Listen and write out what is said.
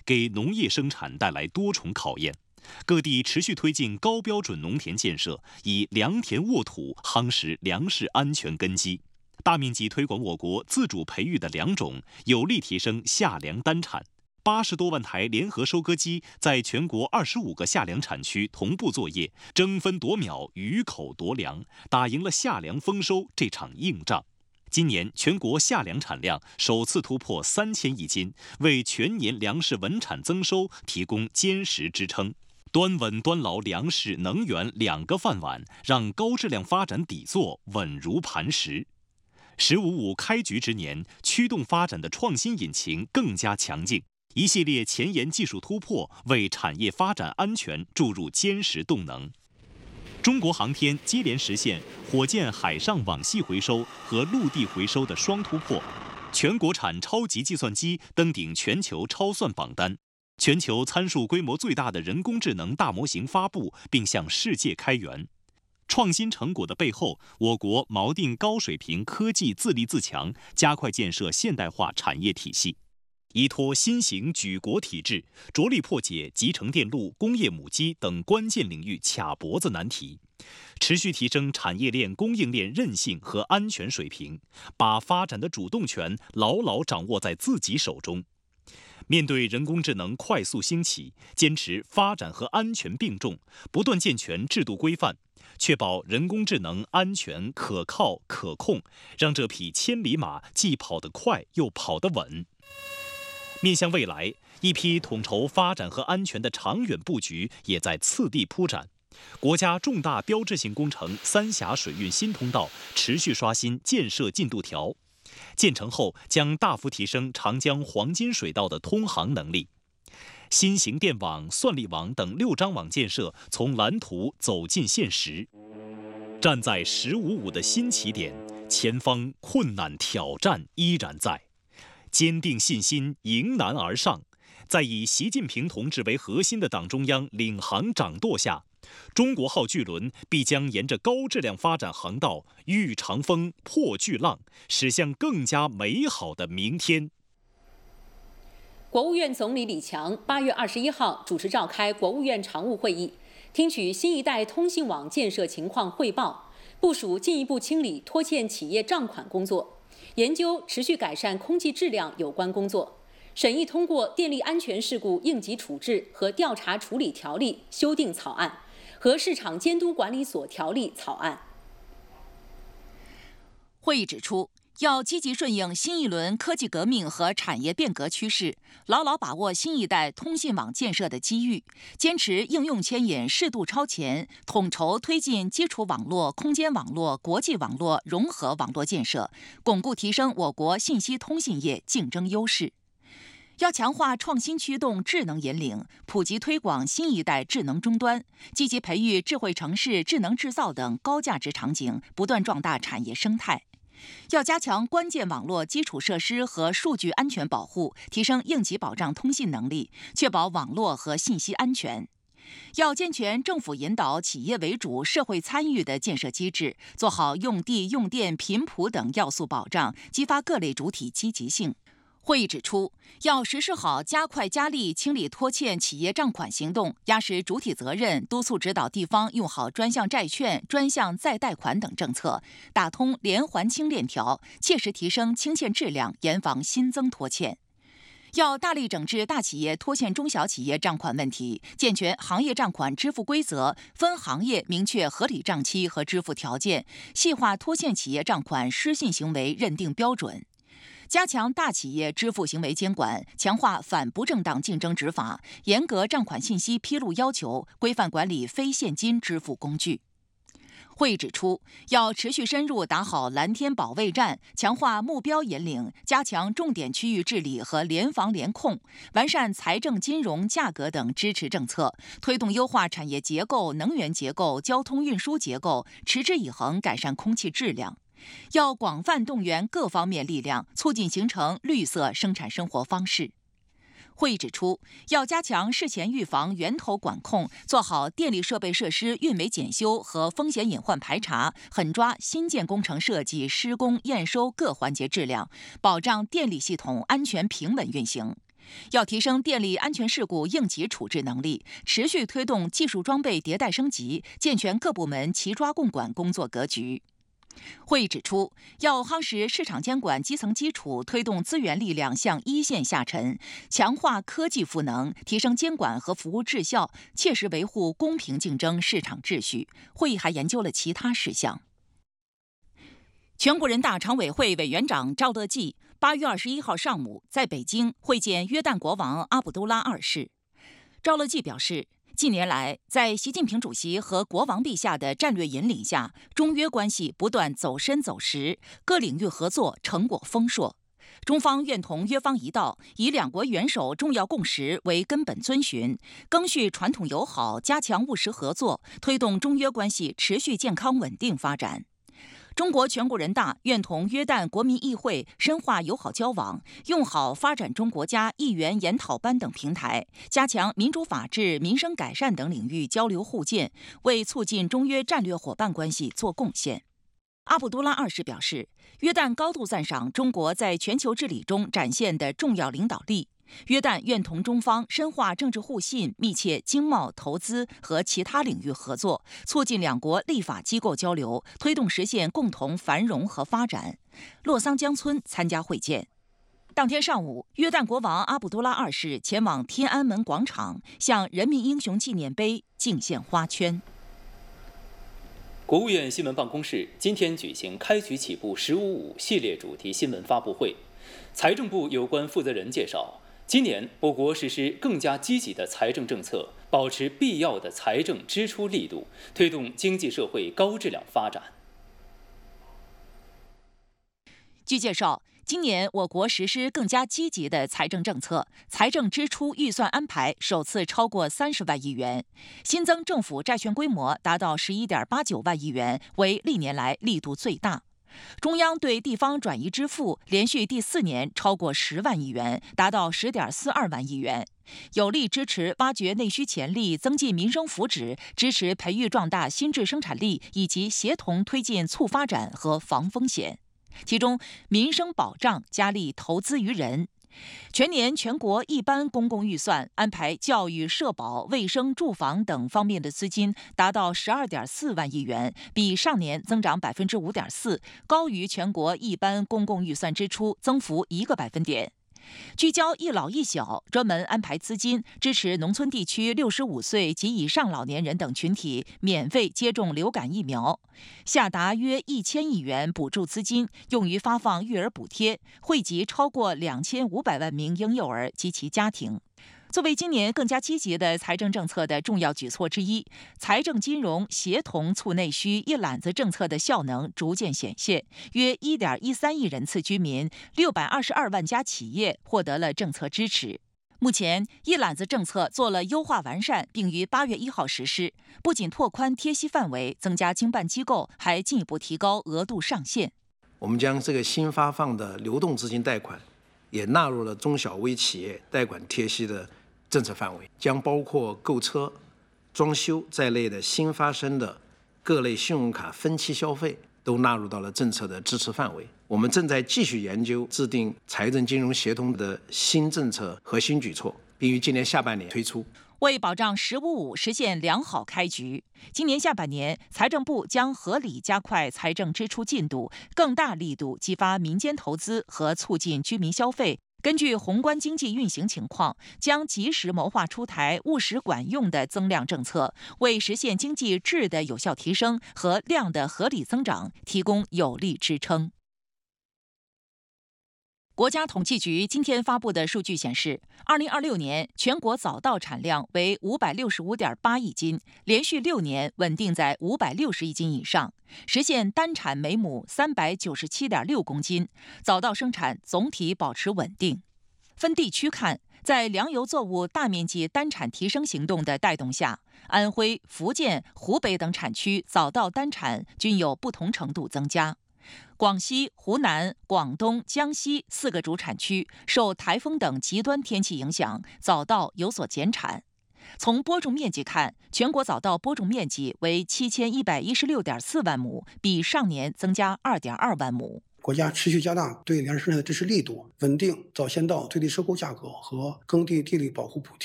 给农业生产带来多重考验。各地持续推进高标准农田建设，以良田沃土夯实粮食安全根基，大面积推广我国自主培育的良种，有力提升夏粮单产。80多万台联合收割机在全国25个夏粮产区同步作业，争分夺秒，鱼口夺粮，打赢了夏粮丰收这场硬仗。今年全国夏粮产量首次突破3000亿斤，为全年粮食稳产增收提供坚实支撑。端稳端牢粮食、能源2个饭碗，让高质量发展底座稳如磐石。“15+5”开局之年，驱动发展的创新引擎更加强劲。一系列前沿技术突破为产业发展安全注入坚实动能。中国航天接连实现火箭海上网系回收和陆地回收的双突破，全国产超级计算机登顶全球超算榜单，全球参数规模最大的人工智能大模型发布并向世界开源。创新成果的背后，我国锚定高水平科技自立自强，加快建设现代化产业体系。依托新型举国体制，着力破解集成电路、工业母机等关键领域卡脖子难题，持续提升产业链、供应链韧性和安全水平，把发展的主动权牢牢掌握在自己手中。面对人工智能快速兴起，坚持发展和安全并重，不断健全制度规范，确保人工智能安全、可靠、可控，让这匹千里马既跑得快又跑得稳。面向未来，一批统筹发展和安全的长远布局也在次第铺展。国家重大标志性工程三峡水运新通道持续刷新建设进度条，建成后将大幅提升长江黄金水道的通航能力。新型电网、算力网等6张网建设从蓝图走进现实。站在“15+5”的新起点，前方困难挑战依然在。坚定信心，迎难而上。在以习近平同志为核心的党中央领航掌舵下，中国号巨轮必将沿着高质量发展航道遇长风、破巨浪，驶向更加美好的明天。 国务院总理李强8月21号主持召开国务院常务会议，听取新一代通信网建设情况汇报，部署进一步清理拖欠企业账款工作，研究持续改善空气质量有关工作，审议通过《电力安全事故应急处置和调查处理条例》修订草案和《市场监督管理所条例》草案。 会议指出，要积极顺应新一轮科技革命和产业变革趋势，牢牢把握新一代通信网建设的机遇，坚持应用牵引、适度超前，统筹推进基础网络、空间网络、国际网络融合网络建设，巩固提升我国信息通信业竞争优势。要强化创新驱动、智能引领，普及推广新一代智能终端，积极培育智慧城市、智能制造等高价值场景，不断壮大产业生态。要加强关键网络基础设施和数据安全保护，提升应急保障通信能力，确保网络和信息安全。要健全政府引导、企业为主、社会参与的建设机制，做好用地、用电、频谱等要素保障，激发各类主体积极性。会议指出，要实施好加快加力清理拖欠企业账款行动，压实主体责任，督促指导地方用好专项债券、专项再贷款等政策，打通连环清链条，切实提升清欠质量，严防新增拖欠。要大力整治大企业拖欠中小企业账款问题，健全行业账款支付规则，分行业明确合理账期和支付条件，细化拖欠企业账款失信行为认定标准。加强大企业支付行为监管，强化反不正当竞争执法，严格账款信息披露要求，规范管理非现金支付工具。会议指出，要持续深入打好蓝天保卫战，强化目标引领，加强重点区域治理和联防联控，完善财政、金融、价格等支持政策，推动优化产业结构、能源结构、交通运输结构，持之以恒改善空气质量。要广泛动员各方面力量，促进形成绿色生产生活方式。会议指出，要加强事前预防、源头管控，做好电力设备设施运维检修和风险隐患排查，狠抓新建工程设计、施工、验收各环节质量，保障电力系统安全平稳运行。 要提升电力安全事故应急处置能力，持续推动技术装备迭代升级，健全各部门齐抓共管工作格局。会议指出，要夯实市场监管基层基础，推动资源力量向一线下沉，强化科技赋能，提升监管和服务质效，切实维护公平竞争市场秩序。会议还研究了其他事项。全国人大常委会委员长赵乐际8月21号上午在北京会见约旦国王阿卜杜拉2世。赵乐际表示，近年来，在习近平主席和国王陛下的战略引领下，中约关系不断走深走实，各领域合作成果丰硕。中方愿同约方一道，以两国元首重要共识为根本遵循，赓续传统友好，加强务实合作，推动中约关系持续健康稳定发展。中国全国人大愿同约旦国民议会深化友好交往，用好发展中国家议员研讨班等平台，加强民主法治、民生改善等领域交流互鉴，为促进中约战略伙伴关系做贡献。阿卜杜拉2世表示，约旦高度赞赏中国在全球治理中展现的重要领导力。约旦愿同中方深化政治互信，密切经贸、投资和其他领域合作，促进两国立法机构交流，推动实现共同繁荣和发展。洛桑江村参加会见。当天上午，约旦国王阿卜杜拉2世前往天安门广场，向人民英雄纪念碑敬献花圈。 国务院新闻办公室今天举行开局起步“15.5”系列主题新闻发布会。财政部有关负责人介绍，今年我国实施更加积极的财政政策，保持必要的财政支出力度，推动经济社会高质量发展。 据介绍，今年我国实施更加积极的财政政策，财政支出预算安排首次超过30万亿元，新增政府债券规模达到11.89万亿元，为历年来力度最大。中央对地方转移支付连续第4年超过10万亿元，达到10.42万亿元，有力支持挖掘内需潜力，增进民生福祉，支持培育壮大新质生产力，以及协同推进促发展和防风险。其中，民生保障加力投资于人。全年全国一般公共预算安排教育、社保、卫生、住房等方面的资金达到12.4万亿元，比上年增长5.4%，高于全国一般公共预算支出增幅1个百分点。聚焦一老一小，专门安排资金支持农村地区65岁及以上老年人等群体免费接种流感疫苗，下达约1000亿元补助资金，用于发放育儿补贴，惠及超过2500万名婴幼儿及其家庭。作为今年更加积极的财政政策的重要举措之一，财政金融协同促内需一揽子政策的效能逐渐显现，约1.13亿人次居民、622万家企业获得了政策支持。目前，一揽子政策做了优化完善，并于8月1号实施，不仅拓宽贴息范围，增加经办机构，还进一步提高额度上限。 我们将这个新发放的流动资金贷款也纳入了中小微企业贷款贴息的政策范围，将包括购车、装修在内的新发生的各类信用卡分期消费都纳入到了政策的支持范围。我们正在继续研究制定财政金融协同的新政策核心举措，并于今年下半年推出。 为保障“15.5”实现良好开局，今年下半年，财政部将合理加快财政支出进度，更大力度激发民间投资和促进居民消费。根据宏观经济运行情况，将及时谋划出台务实管用的增量政策，为实现经济质的有效提升和量的合理增长提供有力支撑。国家统计局今天发布的数据显示，2026年全国早稻产量为565.8亿斤，连续6年稳定在560亿斤以上，实现单产每亩397.6公斤，早稻生产总体保持稳定。分地区看，在粮油作物大面积单产提升行动的带动下，安徽、福建、湖北等产区早稻单产均有不同程度增加。广西、湖南、广东、江西4个主产区受台风等极端天气影响，早稻有所减产。从播种面积看，全国早稻播种面积为7116.4万亩，比上年增加2.2万亩。 国家持续加大对粮食生产的支持力度，稳定早先到最低收购价格和耕地地力保护补贴。